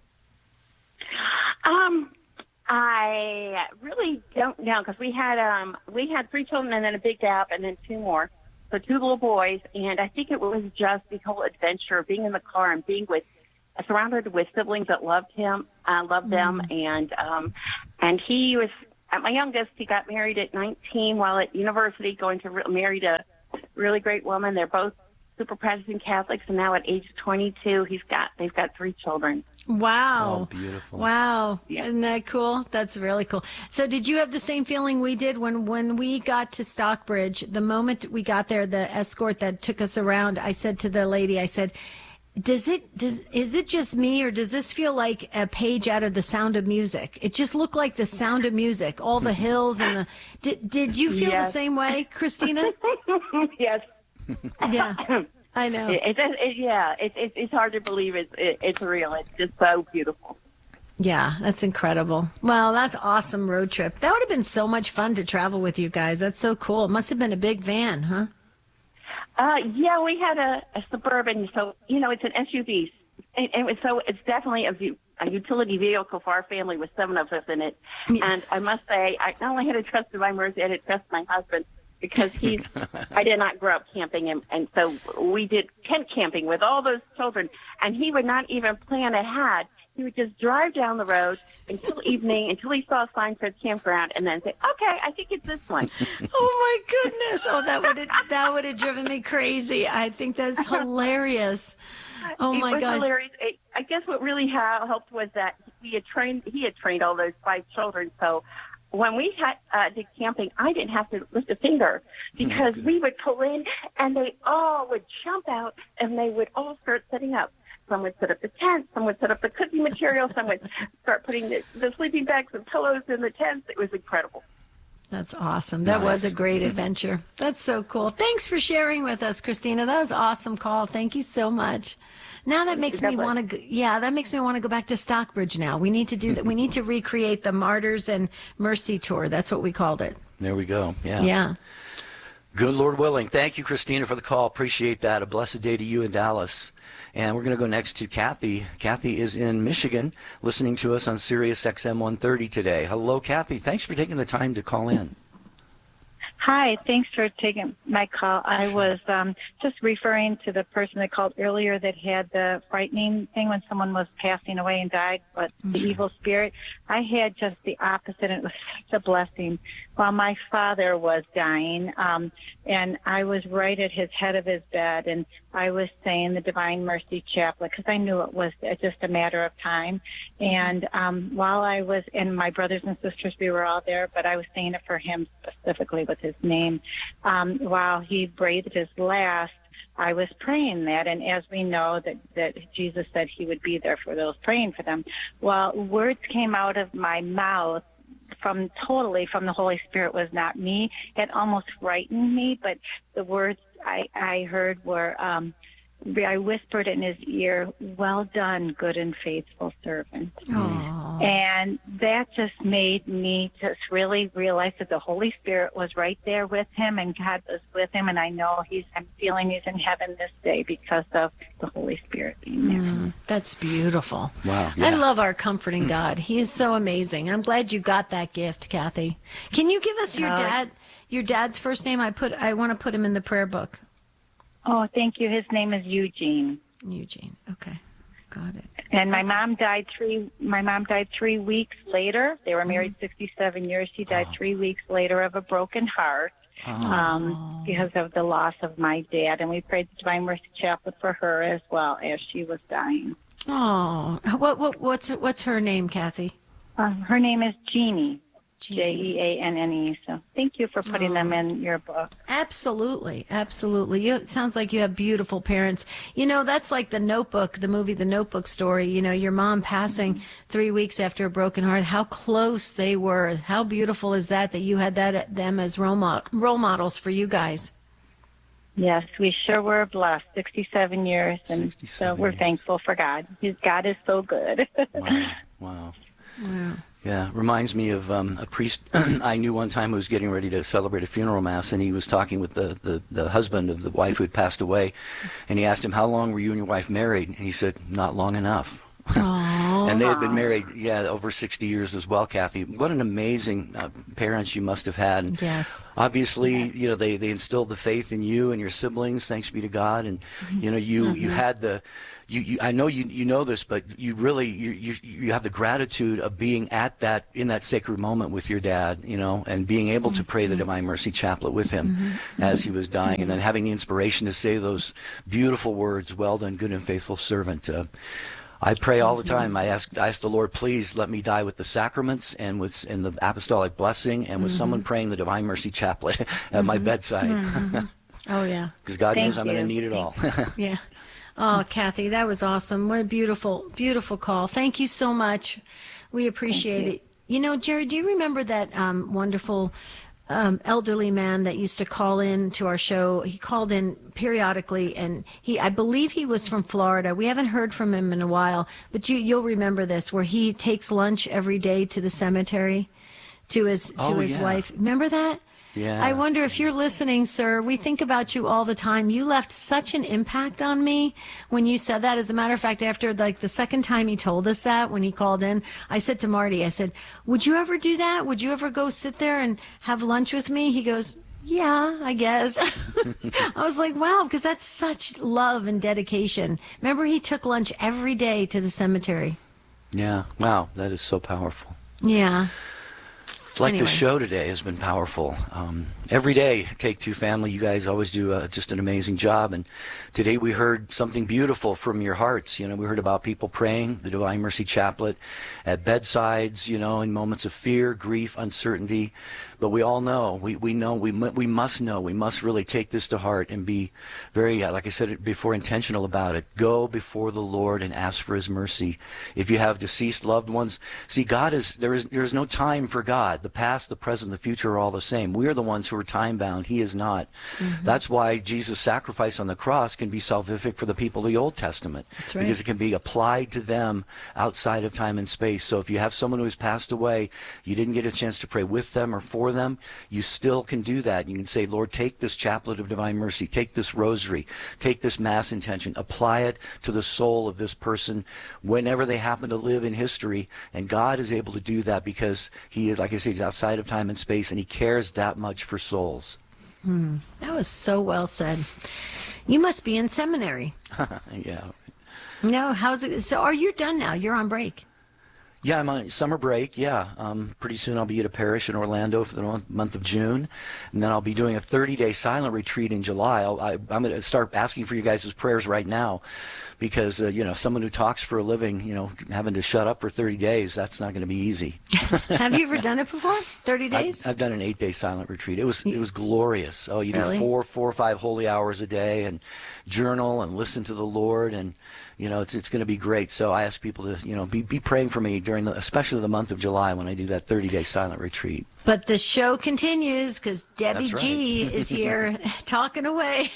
Um, I really don't know, because we had um we had three children and then a big gap and then two more, so two little boys, and I think it was just the whole adventure of being in the car and being with surrounded with siblings that loved him, uh, loved them, Mm-hmm. and um and he was at my youngest. He got married at nineteen while at university, going to re- married a really great woman. They're both super practicing Catholics, and now at age twenty-two, he's got they've got three children. Wow. Oh, beautiful. Wow. Yeah. Isn't that cool? That's really cool. So did you have the same feeling we did when, when we got to Stockbridge? The moment we got there, the escort that took us around, I said to the lady, I said, does it, does, is it just me, or does this feel like a page out of The Sound of Music? It just looked like The Sound of Music, all the hills and the, did, did you feel Yes. the same way, Christina? Yes. Yeah. I know. It, it, it, yeah, it, it, it's hard to believe it's it, it's real. It's just so beautiful. Yeah, that's incredible. Well, that's awesome road trip. That would have been so much fun to travel with you guys. That's so cool. It must have been a big van, huh? Uh, yeah, we had a, a Suburban, so you know it's an S U V, and, and so it's definitely a, a utility vehicle for our family with seven of us in it. Yeah. And I must say, I not only had to trust Divine Mercy, I had to trust my husband, because he's I did not grow up camping, and, and so we did tent camping with all those children, and he would not even plan ahead. He would just drive down the road until evening, until he saw a sign for the campground, and then say, okay, I think it's this one. Oh my goodness! Oh, that would have that would have driven me crazy. I think that's hilarious. Oh it my was gosh! Hilarious. It, I guess what really ha- helped was that we had trained. He had trained all those five children, so when we had uh, did camping, I didn't have to lift a finger, because Oh, we would pull in and they all would jump out and they would all start setting up. Some would set up the tent, some would set up the cooking material, some would start putting the, the sleeping bags and pillows in the tents. It was incredible. That's awesome. That was a great adventure. That's so cool. Thanks for sharing with us, Christina. That was an awesome call. Thank you so much. Now that makes me want to, yeah, that makes me want to go back to Stockbridge now. We need to do that. We need to recreate the Martyrs and Mercy Tour. That's what we called it. There we go. Yeah. Yeah. Good Lord willing. Thank you, Christina, for the call. Appreciate that. A blessed day to you in Dallas. And we're going to go next to Kathy. Kathy is in Michigan, listening to us on Sirius X M one thirty today. Hello, Kathy. Thanks for taking the time to call in. Hi, thanks for taking my call. I was um, just referring to the person that called earlier that had the frightening thing when someone was passing away and died, but the evil spirit. I had just the opposite, and it was such a blessing. While my father was dying, um, and I was right at his head of his bed, and I was saying the Divine Mercy Chaplet, because I knew it was just a matter of time. And um, while I was, and my brothers and sisters, we were all there, but I was saying it for him specifically with his name. Um, while he breathed his last, I was praying that, and as we know that, that Jesus said he would be there for those praying for them. Well, words came out of my mouth from totally from the Holy Spirit, was not me. It almost frightened me, but the words I, I heard were, um, I whispered in his ear, "Well done, good and faithful servant." Aww. And that just made me just really realize that the Holy Spirit was right there with him, and God was with him. And I know he's, I'm feeling he's in heaven this day because of the Holy Spirit being there. Mm, that's beautiful. Wow. I Yeah. love our comforting God. He is so amazing. I'm glad you got that gift, Kathy. Can you give us your No. dad, your dad's first name? I put, I want to put him in the prayer book. Oh, thank you. His name is Eugene. Eugene. Okay. Got it. And my mom died three. My mom died three weeks later. They were married Mm. sixty-seven years. She died three weeks later of a broken heart um, because of the loss of my dad. And we prayed the Divine Mercy Chaplet for her as well as she was dying. Oh, what what what's what's her name, Kathy? Uh, her name is Jeannie. J E A N N E. So thank you for putting Oh. them in your book. Absolutely, absolutely. You, it sounds like you have beautiful parents. You know, that's like The Notebook, the movie The Notebook story. You know, your mom passing three weeks after a broken heart. How close they were. How beautiful is that? That you had that them as role mo- role models for you guys. Yes, we sure were blessed. sixty-seven years, and so we're thankful for God. His God is so good. Wow. Wow. Wow. Yeah, reminds me of um, a priest I knew one time who was getting ready to celebrate a funeral mass, and he was talking with the, the, the husband of the wife who had passed away, and he asked him, how long were you and your wife married? And he said, not long enough. And they had been married, yeah, over sixty years as well, Kathy. What an amazing uh, parents you must have had. And Yes. obviously, you know, they, they instilled the faith in you and your siblings, thanks be to God. And, you know, you, you had the, you, you I know you, you know this, but you really, you, you, you have the gratitude of being at that, in that sacred moment with your dad, you know, and being able to pray the Divine Mercy Chaplet with him as he was dying, and then having the inspiration to say those beautiful words, well done, good and faithful servant. Uh, I pray all the time. I ask, I ask the Lord, please let me die with the sacraments and with and the apostolic blessing and with Mhm. someone praying the Divine Mercy Chaplet at my bedside. Mhm. Oh, yeah. Because God Thank knows I'm going you. to need it all. Yeah. Oh, Kathy, that was awesome. What a beautiful, beautiful call. Thank you so much. We appreciate you. it. You know, Jerry, do you remember that um, wonderful um, elderly man that used to call in to our show? He called in periodically, and he, I believe he was from Florida. We haven't heard from him in a while, but you, you'll remember this, where he takes lunch every day to the cemetery to his to Oh, his yeah. wife. Remember that? Yeah. I wonder if you're listening, sir. We think about you all the time. You left such an impact on me when you said that. As a matter of fact, after like the second time he told us that, when he called in, I said to Marty, I said, would you ever do that? Would you ever go sit there and have lunch with me? He goes, yeah, I guess. I was like, wow, because that's such love and dedication. Remember, he took lunch every day to the cemetery. Yeah. Wow. That is so powerful. Yeah. Like Anyway. the show today has been powerful. Um, every day, Take Two Family, you guys always do uh, just an amazing job. And today we heard something beautiful from your hearts. You know, we heard about people praying the Divine Mercy Chaplet at bedsides, you know, in moments of fear, grief, uncertainty. But we all know, we, we know, we, mu- we must know, we must really take this to heart and be very, uh, like I said before, intentional about it. Go before the Lord and ask for His mercy. If you have deceased loved ones, see, God is, there is, there is no time for God. The past, the present, the future are all the same. We are the ones who are time-bound. He is not. Mhm. That's why Jesus' sacrifice on the cross can be salvific for the people of the Old Testament. That's right. Because it can be applied to them outside of time and space. So if you have someone who has passed away, you didn't get a chance to pray with them or for them, you still can do that. You can say, Lord, take this chaplet of Divine Mercy, take this rosary, take this Mass intention, apply it to the soul of this person whenever they happen to live in history. And God is able to do that because He is, like I say, He's outside of time and space, and He cares that much for souls. Hmm. That was so well said. You must be in seminary. Yeah. No, how's it? So are you done now? You're on break. Yeah, I'm on summer break, yeah. Um, pretty soon I'll be at a parish in Orlando for the month, month of June. And then I'll be doing a thirty-day silent retreat in July. I'll, I, I'm going to start asking for you guys' prayers right now because, uh, you know, someone who talks for a living, you know, having to shut up for thirty days, that's not going to be easy. Have you ever done it before? thirty days? I've, I've done an eight-day silent retreat. It was it was glorious. Oh, you Really? do four, four or five holy hours a day and journal and listen to the Lord, and you know it's it's going to be great. So I ask people to you know be be praying for me during the, especially the month of July when I do that thirty-day silent retreat. But the show continues because Debbie That's right. G is here talking away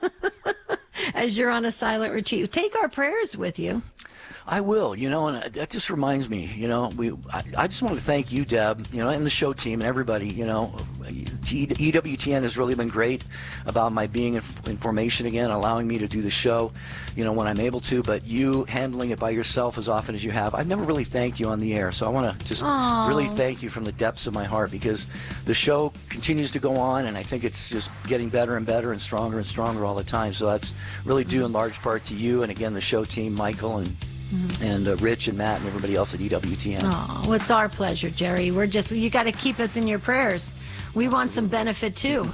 as you're on a silent retreat. Take our prayers with you. I will, you know, and that just reminds me, you know, we. I, I just want to thank you, Deb, you know, and the show team and everybody, you know. E W T N has really been great about my being in, in formation again, allowing me to do the show, you know, when I'm able to. But you handling it by yourself as often as you have, I've never really thanked you on the air. So I want to just Aw. really thank you from the depths of my heart because the show continues to go on, and I think it's just getting better and better and stronger and stronger all the time. So that's really due in large part to you and again the show team, Michael and Mm-hmm. and uh, Rich and Matt and everybody else at E W T N. Oh, well, it's our pleasure, Jerry. We're just, you got to keep us in your prayers. We want some benefit, too.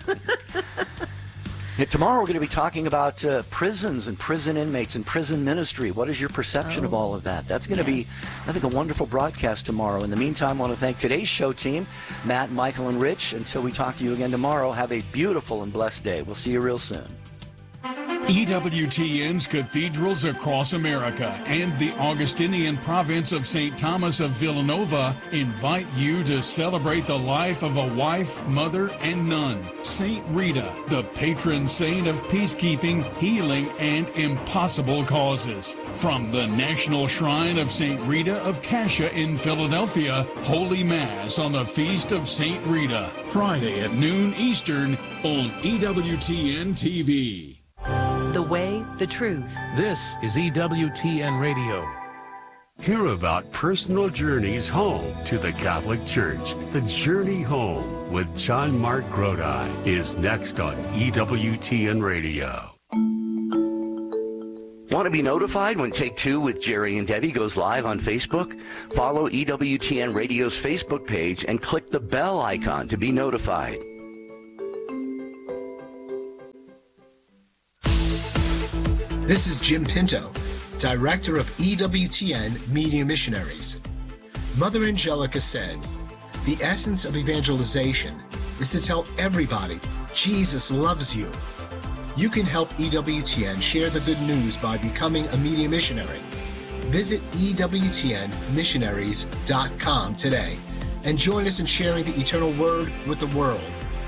Yeah, tomorrow we're going to be talking about uh, prisons and prison inmates and prison ministry. What is your perception oh. of all of that? That's going to yes. be, I think, a wonderful broadcast tomorrow. In the meantime, I want to thank today's show team, Matt, Michael, and Rich. Until we talk to you again tomorrow, have a beautiful and blessed day. We'll see you real soon. E W T N's cathedrals across America and the Augustinian province of Saint Thomas of Villanova invite you to celebrate the life of a wife, mother, and nun, Saint Rita, the patron saint of peacekeeping, healing, and impossible causes. From the National Shrine of Saint Rita of Cascia in Philadelphia, Holy Mass on the Feast of Saint Rita, Friday at noon Eastern on E W T N T V. The way, the truth. This is E W T N Radio. Hear about personal journeys home to the Catholic Church. The Journey Home with John Mark Grodi is next on E W T N Radio. Want to be notified when Take Two with Jerry and Debbie goes live on Facebook? Follow E W T N Radio's Facebook page and click the bell icon to be notified. This is Jim Pinto, Director of E W T N Media Missionaries. Mother Angelica said, "The essence of evangelization is to tell everybody Jesus loves you." You can help E W T N share the good news by becoming a media missionary. Visit E W T N missionaries dot com today and join us in sharing the eternal word with the world.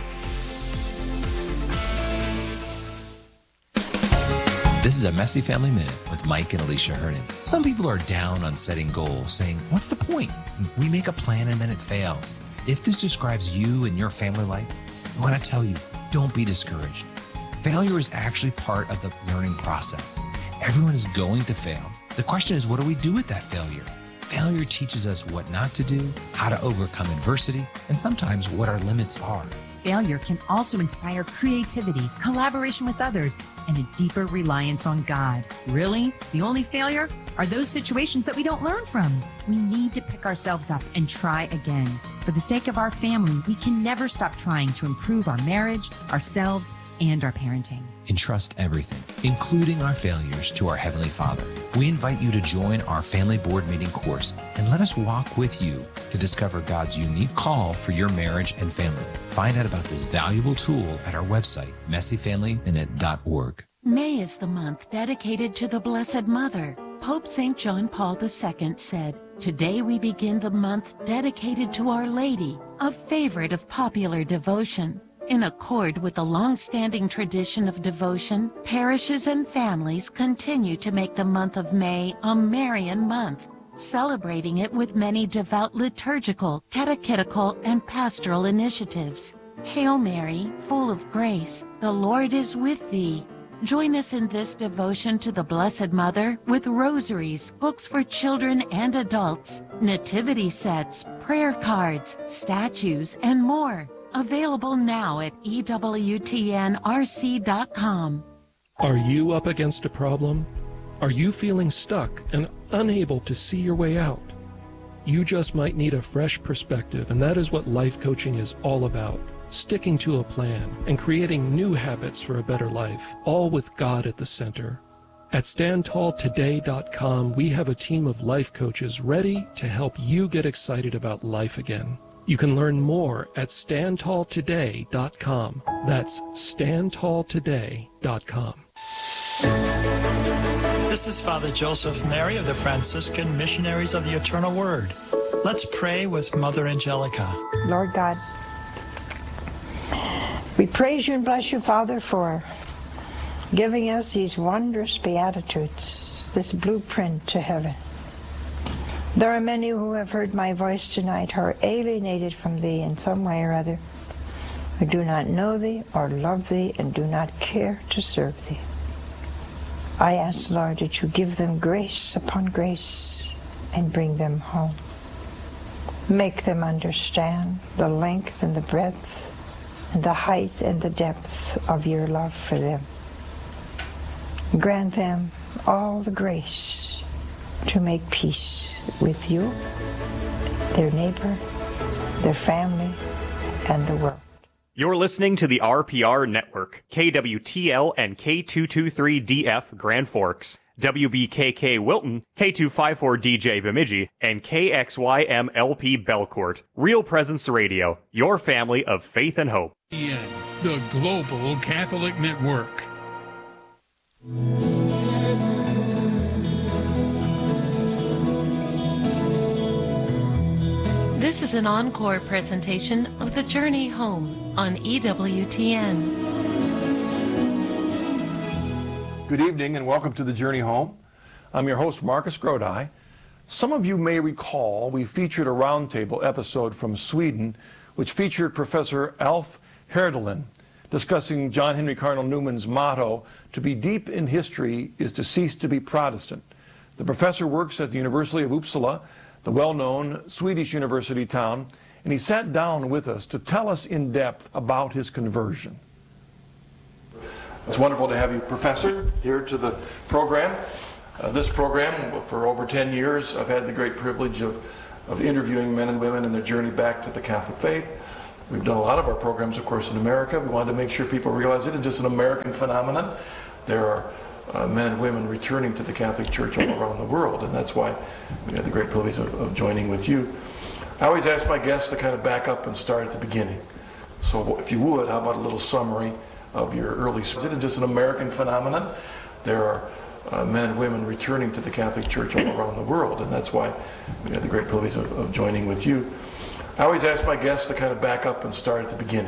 This is a Messy Family Minute with Mike and Alicia Hernan. Some people are down on setting goals, saying, what's the point? We make a plan and then it fails. If this describes you and your family life, I want to tell you, don't be discouraged. Failure is actually part of the learning process. Everyone is going to fail. The question is, what do we do with that failure? Failure teaches us what not to do, how to overcome adversity, and sometimes what our limits are. Failure can also inspire creativity, collaboration with others, and a deeper reliance on God. Really? The only failure are those situations that we don't learn from. We need to pick ourselves up and try again. For the sake of our family, we can never stop trying to improve our marriage, ourselves, and our parenting. Entrust everything, including our failures, to our Heavenly Father. We invite you to join our family board meeting course and let us walk with you to discover God's unique call for your marriage and family. Find out about this valuable tool at our website, messy family minute dot org. May is the month dedicated to the Blessed Mother. Pope Saint John Paul the Second said, "Today we begin the month dedicated to Our Lady, a favorite of popular devotion." In accord with the long-standing tradition of devotion, parishes and families continue to make the month of May a Marian month, celebrating it with many devout liturgical, catechetical, and pastoral initiatives. Hail Mary, full of grace, the Lord is with thee. Join us in this devotion to the Blessed Mother with rosaries, books for children and adults, nativity sets, prayer cards, statues, and more. Available now at E W T N R C dot com. Are you up against a problem? Are you feeling stuck and unable to see your way out? You just might need a fresh perspective, and that is what life coaching is all about. Sticking to a plan and creating new habits for a better life, all with God at the center. At stand tall today dot com, we have a team of life coaches ready to help you get excited about life again. You can learn more at stand tall today dot com. That's stand tall today dot com. This is Father Joseph Mary of the Franciscan Missionaries of the Eternal Word. Let's pray with Mother Angelica. Lord God, we praise you and bless you, Father, for giving us these wondrous Beatitudes, this blueprint to heaven. There are many who have heard my voice tonight who are alienated from thee in some way or other, who do not know thee or love thee and do not care to serve thee. I ask, Lord, that you give them grace upon grace and bring them home. Make them understand the length and the breadth and the height and the depth of your love for them. Grant them all the grace to make peace with you, their neighbor, their family, and the world. You're listening to the R P R Network, K W T L and K two twenty-three D F Grand Forks, W B K K Wilton, K two fifty-four D J Bemidji, and K X Y M L P Belcourt. Real Presence Radio, your family of faith and hope. The Global Catholic Network. This is an encore presentation of The Journey Home on E W T N. Good evening and welcome to The Journey Home. I'm your host, Marcus Grodi. Some of you may recall we featured a roundtable episode from Sweden which featured Professor Alf Herdelin discussing John Henry Cardinal Newman's motto, "To be deep in history is to cease to be Protestant." The professor works at the University of Uppsala, the well-known Swedish university town, and he sat down with us to tell us in depth about his conversion. It's wonderful to have you, Professor, here to the program. Uh, this program, for over ten years, I've had the great privilege of, of interviewing men and women in their journey back to the Catholic faith. We've done a lot of our programs, of course, in America. We wanted to make sure people realize it is just an American phenomenon. There are uh, men and women returning to the Catholic Church all around the world, and that's why we had the great privilege of, of joining with you. I always ask my guests to kind of back up and start at the beginning. So if you would, how about a little summary of your early... It is just an American phenomenon. There are uh, men and women returning to the Catholic Church all around the world, and that's why we had the great privilege of, of joining with you. I always ask my guests to kind of back up and start at the beginning.